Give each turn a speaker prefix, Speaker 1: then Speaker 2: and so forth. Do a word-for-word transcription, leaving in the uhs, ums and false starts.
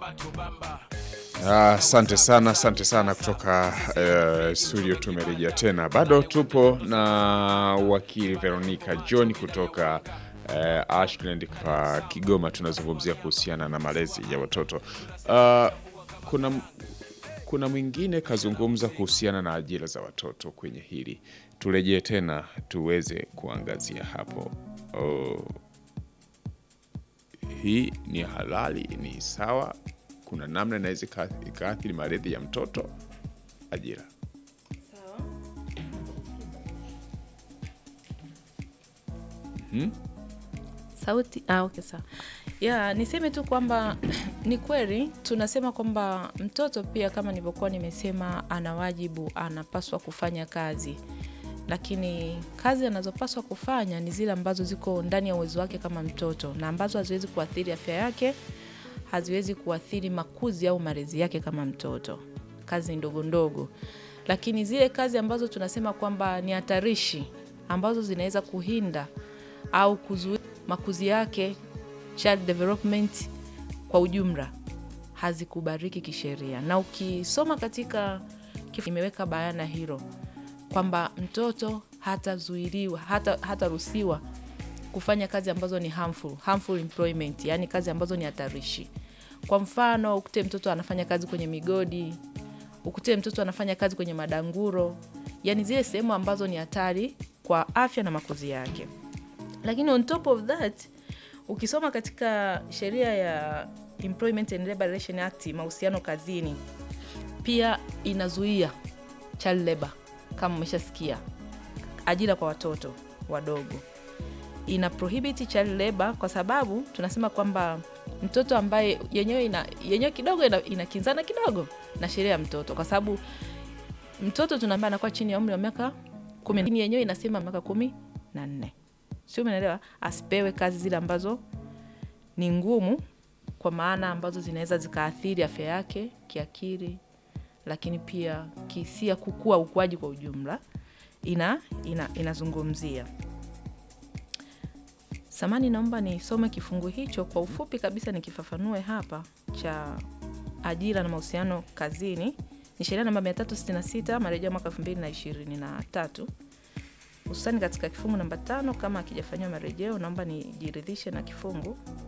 Speaker 1: Asante uh, sana, asante sana kutoka uh, studio. Tumerejea tena, bado tupo na wakili Veronica John kutoka uh, Ashland kwa Kigoma. Tunazungumzia kuhusiana na malezi ya watoto. Uh, kuna kuna mwingine kazungumza kuhusiana na ajira za watoto kwenye hili. Turejee tena tuweze kuangazia hapo. Oh, hii ni halali, ni sawa? Kuna namna inaweza ikaathiri malezi ya mtoto ajira?
Speaker 2: Sawa.
Speaker 1: Mhm.
Speaker 2: Sauti ah okay sawa. Ya, niseme tu kwamba ni kweli tunasema kwamba mtoto pia, kama nilivyokuwa nimesema, ana wajibu, anapaswa kufanya kazi. Lakini kazi anazopaswa kufanya ni zile ambazo ziko ndani ya uwezo wake kama mtoto, na ambazo haziwezi kuathiri afya yake, haziwezi kuathiri makuzi au malezi yake kama mtoto. Kazi ndogo ndogo. Lakini zile kazi ambazo tunasema kwamba ni hatarishi, ambazo zinaweza kuhinda au kuzuia makuzi yake, child development kwa ujumla, hazikubariki kisheria. Na ukisoma katika imeweka bayana hilo kwamba mtoto hatazuiliwa, hata hataruhusiwa kufanya kazi ambazo ni harmful, harmful employment, yani kazi ambazo ni hatarishi. Kwa mfano, ukute mtoto anafanya kazi kwenye migodi, ukute mtoto anafanya kazi kwenye madanguro, yani zile sehemu ambazo ni hatari kwa afya na makuzi yake. Lakini on top of that, ukisoma katika sheria ya Employment and Labor Relations Act, mahusiano kazini, pia inazuia child labor, kama umeshasikia, ajira kwa watoto wadogo. Ina prohibit child labor kwa sababu tunasema kwamba mtoto ambaye yenyewe ina yenyewe kidogo ina, inakinzana kidogo na sheria ya mtoto, kwa sababu mtoto tunaambia anakuwa chini ya umri wa miaka kumi, lakini yenyewe inasema miaka kumi na nne. Sio, umeelewa? Asipewe kazi zile ambazo ni ngumu, kwa maana ambazo zinaweza zikaathiri afya yake kiakili, lakini pia kihisia, kukua, ukuaji kwa ujumla. Ina, ina inazungumzia. Samani, naomba nisome kifungu hicho kwa ufupi kabisa nikifafanue hapa, cha ajira na mahusiano kazini. Ni sheria namba mia tatu sitini na sita marejeo mwaka elfu mbili na ishirini na tatu. Hususani katika kifungu namba tano, kama hakijafanywa marejeo naomba nijiridhishe na kifungu.